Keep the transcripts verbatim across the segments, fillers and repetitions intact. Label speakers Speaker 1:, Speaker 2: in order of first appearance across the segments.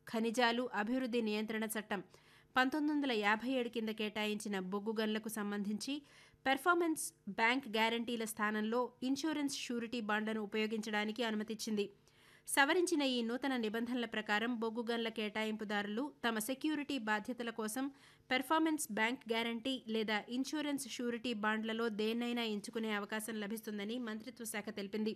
Speaker 1: ఖనిజాలు అభివృద్ధి నియంత్రణ చట్టం పంతొమ్మిది వందల యాభై ఏడు కింద కేటాయించిన బొగ్గు గనులకు సంబంధించి పెర్ఫార్మెన్స్ బ్యాంక్ గ్యారంటీల స్థానంలో ఇన్సూరెన్స్ షూరిటీ బాండ్లను ఉపయోగించడానికి అనుమతిచ్చింది. సవరించిన ఈ నూతన నిబంధనల ప్రకారం బొగ్గు గనుల కేటాయింపుదారులు తమ సెక్యూరిటీ బాధ్యతల కోసం పెర్ఫార్మెన్స్ బ్యాంక్ గ్యారంటీ లేదా ఇన్సూరెన్స్ షూరిటీ బాండ్లలో దేన్నైనా ఎంచుకునే అవకాశం లభిస్తుందని మంత్రిత్వ శాఖ తెలిపింది.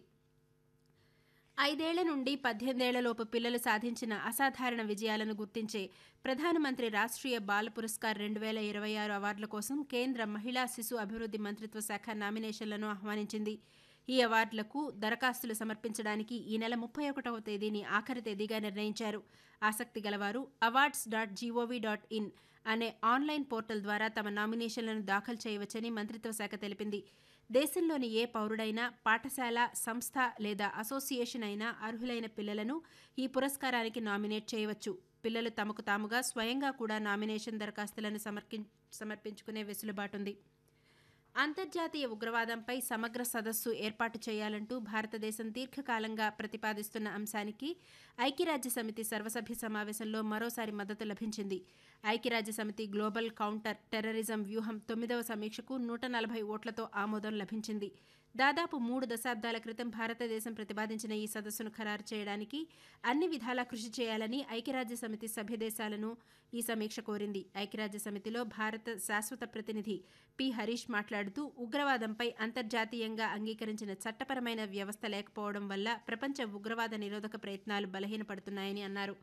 Speaker 1: ఐదేళ్ల నుండి పద్దెనిమిదేళ్లలోపు పిల్లలు సాధించిన అసాధారణ విజయాలను గుర్తించే ప్రధానమంత్రి రాష్ట్రీయ బాల పురస్కార్ రెండు వేల ఇరవై ఆరు అవార్డుల కోసం కేంద్ర మహిళా శిశు అభివృద్ధి మంత్రిత్వ శాఖ నామినేషన్లను ఆహ్వానించింది. ఈ అవార్డులకు దరఖాస్తులు సమర్పించడానికి ఈ నెల ముప్పై ఒకటవ తేదీని ఆఖరి తేదీగా నిర్ణయించారు. ఆసక్తి గలవారు awards dot GOV dot in అనే ఆన్లైన్ పోర్టల్ ద్వారా తమ నామినేషన్లను దాఖలు చేయవచ్చని మంత్రిత్వ శాఖ తెలిపింది. దేశంలోని ఏ పౌరుడైనా, పాఠశాల, సంస్థ లేదా అసోసియేషన్ అయినా అర్హులైన పిల్లలను ఈ పురస్కారానికి నామినేట్ చేయవచ్చు. పిల్లలు తమకు తాముగా స్వయంగా కూడా నామినేషన్ దరఖాస్తులను సమర్పి సమర్పించుకునే వెసులుబాటుంది. అంతర్జాతీయ ఉగ్రవాదంపై సమగ్ర సదస్సు ఏర్పాటు చేయాలంటూ భారతదేశం దీర్ఘకాలంగా ప్రతిపాదిస్తున్న అంశానికి ఐక్యరాజ్యసమితి సర్వసభ్య సమావేశంలో మరోసారి మద్దతు లభించింది. ఐక్యరాజ్యసమితి గ్లోబల్ కౌంటర్ టెర్రరిజం వ్యూహం తొమ్మిదవ సమీక్షకు నూట నలభై ఓట్లతో ఆమోదం లభించింది. దాదాపు మూడు దశాబ్దాల క్రితం భారతదేశం ప్రతిపాదించిన ఈ సదస్సును ఖరారు చేయడానికి అన్ని విధాలా కృషి చేయాలని ఐక్యరాజ్యసమితి సభ్యదేశాలను ఈ సమీక్ష కోరింది. ఐక్యరాజ్యసమితిలో భారత శాశ్వత ప్రతినిధి పి హరీష్ మాట్లాడుతూ ఉగ్రవాదంపై అంతర్జాతీయంగా అంగీకరించిన చట్టపరమైన వ్యవస్థ లేకపోవడం వల్ల ప్రపంచ ఉగ్రవాద నిరోధక ప్రయత్నాలు బలహీనపడుతున్నాయని అన్నారు.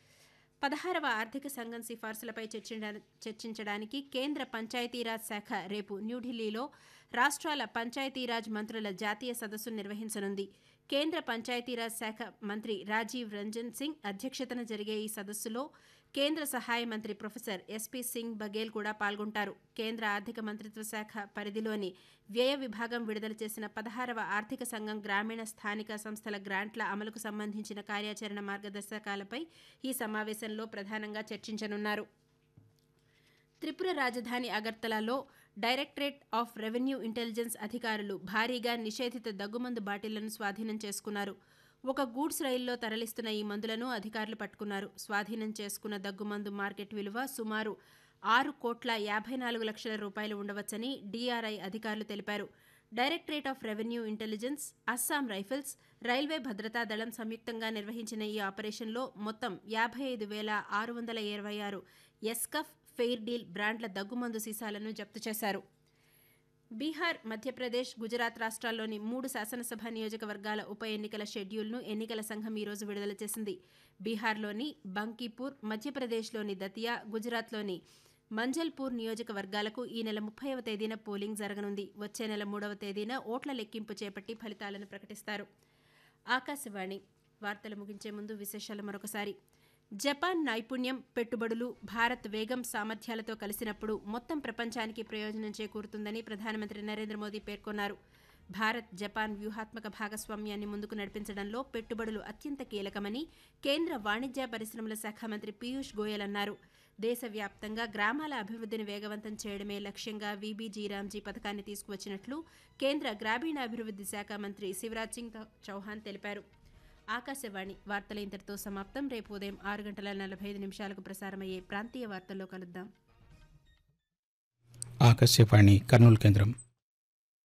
Speaker 1: పదహారవ ఆర్థిక సంఘం సిఫార్సులపై చర్చించడానికి కేంద్ర పంచాయతీరాజ్ శాఖ రేపు న్యూఢిల్లీలో రాష్ట్రాల పంచాయతీరాజ్ మంత్రుల జాతీయ సదస్సు నిర్వహించనుంది. కేంద్ర పంచాయతీరాజ్ శాఖ మంత్రి రాజీవ్ రంజన్ సింగ్ అధ్యక్షతన జరిగే ఈ సదస్సులో కేంద్ర సహాయ మంత్రి ప్రొఫెసర్ ఎస్పీ సింగ్ బఘేల్ కూడా పాల్గొంటారు. కేంద్ర ఆర్థిక మంత్రిత్వ శాఖ పరిధిలోని వ్యయ విభాగం విడుదల చేసిన పదహారవ ఆర్థిక సంఘం గ్రామీణ స్థానిక సంస్థల గ్రాంట్ల అమలుకు సంబంధించిన కార్యాచరణ మార్గదర్శకాలపై ఈ సమావేశంలో ప్రధానంగా చర్చించనున్నారు. త్రిపుర రాజధాని అగర్తలాలో డైరెక్టరేట్ ఆఫ్ రెవెన్యూ ఇంటెలిజెన్స్ అధికారులు భారీగా నిషేధిత దగ్గుమందు బాటిళ్లను స్వాధీనం చేసుకున్నారు. ఒక గూడ్స్ రైల్లో తరలిస్తున్న ఈ మందులను అధికారులు పట్టుకున్నారు. స్వాధీనం చేసుకున్న దగ్గుమందు మార్కెట్ విలువ సుమారు ఆరు కోట్ల యాభై నాలుగు లక్షల రూపాయలు ఉండవచ్చని డీఆర్ఐ అధికారులు తెలిపారు. Directorate of revenue intelligence, Assam rifles, railway భద్రతా దళం సంయుక్తంగా నిర్వహించిన ఈ ఆపరేషన్లో మొత్తం యాభై ఐదు వేల ఆరు వందల ఇరవై ఆరు ఎస్కఫ్, ఫెయిర్ డీల్ బ్రాండ్ల దగ్గుమందు సీసాలను జప్తు చేశారు. బీహార్, మధ్యప్రదేశ్, గుజరాత్ రాష్ట్రాల్లోని మూడు శాసనసభ నియోజకవర్గాల ఉప ఎన్నికల షెడ్యూల్ను ఎన్నికల సంఘం ఈరోజు విడుదల చేసింది. బీహార్లోని బంకీపూర్, మధ్యప్రదేశ్లోని దతియా, గుజరాత్లోని మంజల్పూర్ నియోజకవర్గాలకు ఈ నెల ముప్పైవ తేదీన పోలింగ్ జరగనుంది. వచ్చే నెల మూడవ తేదీన ఓట్ల లెక్కింపు చేపట్టి ఫలితాలను ప్రకటిస్తారు. ఆకాశవాణి వార్తలు ముగించే ముందు విశేషాలు మరొకసారి. జపాన్ నైపుణ్యం, పెట్టుబడులు భారత్ వేగం సామర్థ్యాలతో కలిసినప్పుడు మొత్తం ప్రపంచానికి ప్రయోజనం చేకూరుతుందని ప్రధానమంత్రి నరేంద్ర మోదీ పేర్కొన్నారు. భారత్ జపాన్ వ్యూహాత్మక భాగస్వామ్యాన్ని ముందుకు నడిపించడంలో పెట్టుబడులు అత్యంత కీలకమని కేంద్ర వాణిజ్య పరిశ్రమల శాఖ మంత్రి పీయూష్ గోయల్ అన్నారు. దేశవ్యాప్తంగా గ్రామాల అభివృద్ధిని వేగవంతం చేయడమే లక్ష్యంగా వీబీజీ రామ్జీ పథకాన్ని తీసుకువచ్చినట్లు కేంద్ర గ్రామీణాభివృద్ధి శాఖ మంత్రి శివరాజ్ సింగ్ చౌహాన్ తెలిపారు. ఆకాశవాణి వార్తల ఇంతటితో సమాప్తం. రేపు ఉదయం ఆరు గంటల నలభై ఐదు నిమిషాలకు ప్రసారమయ్యే ప్రాంతీయ వార్తల్లో కలుద్దాం.
Speaker 2: ఆకాశవాణి కర్నూలు కేంద్రం.